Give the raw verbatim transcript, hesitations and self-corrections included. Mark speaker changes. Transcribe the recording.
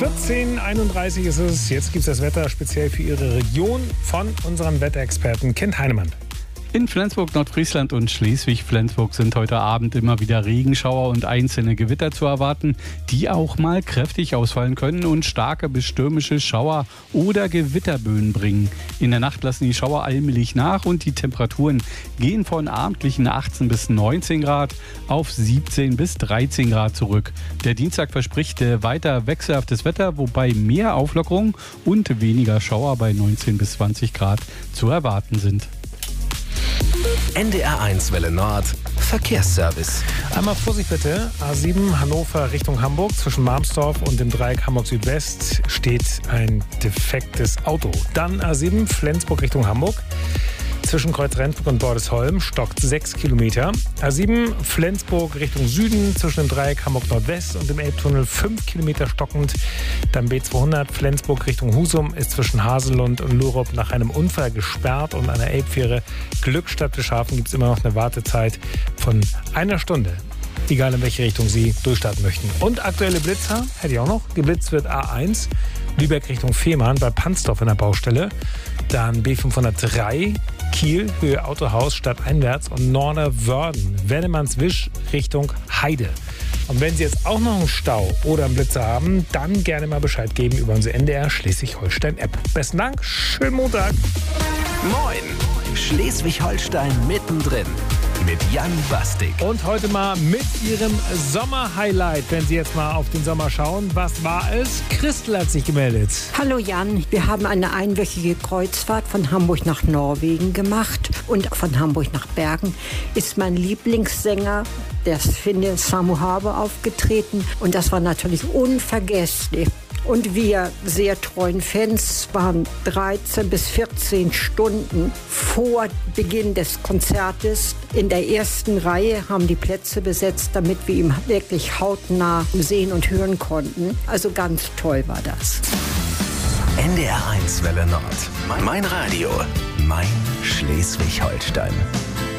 Speaker 1: vierzehn Uhr einunddreißig ist es. Jetzt gibt es das Wetter speziell für Ihre Region von unserem Wetterexperten Kent Heinemann.
Speaker 2: In Flensburg, Nordfriesland und Schleswig-Flensburg sind heute Abend immer wieder Regenschauer und einzelne Gewitter zu erwarten, die auch mal kräftig ausfallen können und starke bis stürmische Schauer oder Gewitterböen bringen. In der Nacht lassen die Schauer allmählich nach und die Temperaturen gehen von abendlichen achtzehn bis neunzehn Grad auf siebzehn bis dreizehn Grad zurück. Der Dienstag verspricht weiter wechselhaftes Wetter, wobei mehr Auflockerung und weniger Schauer bei neunzehn bis zwanzig Grad zu erwarten sind.
Speaker 3: N D R eins Welle Nord Verkehrsservice.
Speaker 1: Einmal Vorsicht bitte. A sieben Hannover Richtung Hamburg. Zwischen Marmsdorf und dem Dreieck Hamburg Südwest steht ein defektes Auto. Dann A sieben Flensburg Richtung Hamburg. Zwischen Kreuz Rendsburg und Bordesholm stockt sechs Kilometer. A sieben Flensburg Richtung Süden zwischen dem Dreieck Hamburg Nordwest und dem Elbtunnel fünf Kilometer stockend. Dann B zweihundert Flensburg Richtung Husum ist zwischen Haselund und Lurup nach einem Unfall gesperrt und einer Elbfähre Glückstadt Bischhafen gibt es immer noch eine Wartezeit von einer Stunde. Egal in welche Richtung Sie durchstarten möchten. Und aktuelle Blitzer hätte ich auch noch. Geblitzt wird A eins Lübeck Richtung Fehmarn bei Pansdorf in der Baustelle. Dann B fünfhundertdrei Kiel, Höhe Autohaus, stadteinwärts und Norderwörden, Wennemannswisch Richtung Heide. Und wenn Sie jetzt auch noch einen Stau oder einen Blitzer haben, dann gerne mal Bescheid geben über unsere N D R Schleswig-Holstein-App. Besten Dank, schönen Montag.
Speaker 3: Moin, Schleswig-Holstein mittendrin mit Jan Bastik.
Speaker 1: Und heute mal mit Ihrem Sommer-Highlight, wenn Sie jetzt mal auf den Sommer schauen. Was war es? Christel hat sich gemeldet.
Speaker 4: Hallo Jan, wir haben eine einwöchige Kreuzfahrt von Hamburg nach Norwegen gemacht und von Hamburg nach Bergen ist mein Lieblingssänger, der Finne Samu Haber, aufgetreten und das war natürlich unvergesslich. Und wir sehr treuen Fans waren dreizehn bis vierzehn Stunden vor Beginn des Konzertes in der ersten Reihe, haben die Plätze besetzt, damit wir ihn wirklich hautnah sehen und hören konnten. Also ganz toll war das.
Speaker 3: N D R eins Welle Nord. Mein Radio. Mein Schleswig-Holstein.